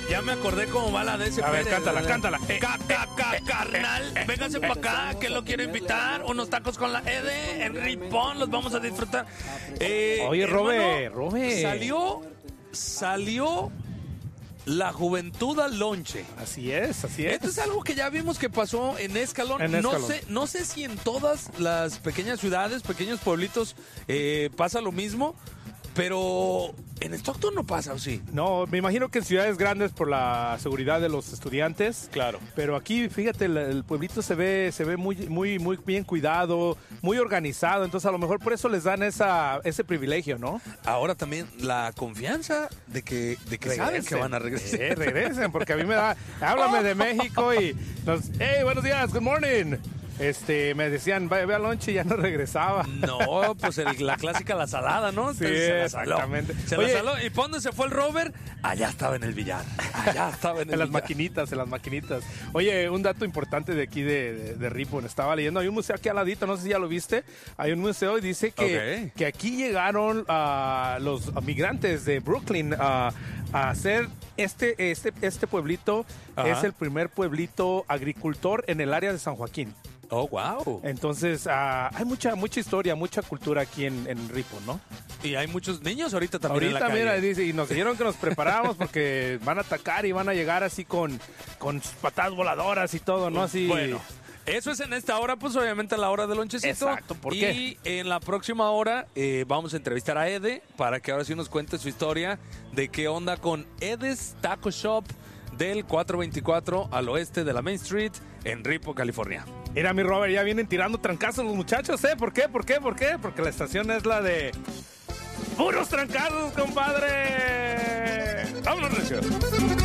Ya me acordé cómo va la de ese A ver, cántala. Carnal, vénganse para acá, que lo quiero invitar. Unos tacos con la Ede en Ripon, los vamos a disfrutar. Oye, hermano, Robe. Salió la juventud al lonche. Así es. Esto es algo que ya vimos que pasó en Escalón. No sé si en todas las pequeñas ciudades, pequeños pueblitos pasa lo mismo, pero en Stockton no pasa, ¿o sí? No, me imagino que en ciudades grandes por la seguridad de los estudiantes. Claro. Pero aquí, fíjate, el pueblito se ve muy bien cuidado, muy organizado. Entonces, a lo mejor por eso les dan ese privilegio, ¿no? Ahora también la confianza de que saben que van a regresar. Regresen, porque a mí me da... Háblame de México y... hey, buenos días, good morning. Me decían, ve al lonche y ya no regresaba. No, pues la clásica, la salada, ¿no? Sí, exactamente. Se la saló. ¿Y por dónde se fue el Robert? Allá estaba en el billar. En las maquinitas. Oye, un dato importante de aquí de Ripon. Estaba leyendo, hay un museo aquí al ladito, no sé si ya lo viste. Hay un museo y dice que aquí llegaron los migrantes de Brooklyn a hacer este pueblito. Ajá. Es el primer pueblito agricultor en el área de San Joaquín. Oh, wow. Entonces, hay mucha historia, mucha cultura aquí en Ripon, ¿no? Y hay muchos niños ahorita también en la calle. Mira, dice, y nos dijeron que nos preparáramos porque van a atacar y van a llegar así con sus patadas voladoras y todo, ¿no? Así. Bueno. Eso es en esta hora, pues obviamente a la hora del lonchecito. Exacto, ¿por qué? Y en la próxima hora vamos a entrevistar a Ede para que ahora sí nos cuente su historia de qué onda con Ede's Taco Shop del 424 al oeste de la Main Street en Ripon, California. Mira, mi Robert, ya vienen tirando trancazos los muchachos, ¿eh? ¿Por qué? Porque la estación es la de... ¡puros trancazos, compadre! ¡Vámonos, Recio!